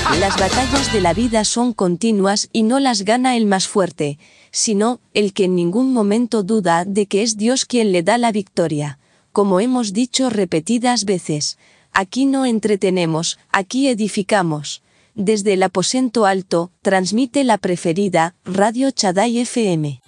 Las batallas de la vida son continuas y no las gana el más fuerte, sino el que en ningún momento duda de que es Dios quien le da la victoria. Como hemos dicho repetidas veces, aquí no entretenemos, aquí edificamos. Desde el aposento alto, transmite la preferida, Radio Shaddai FM.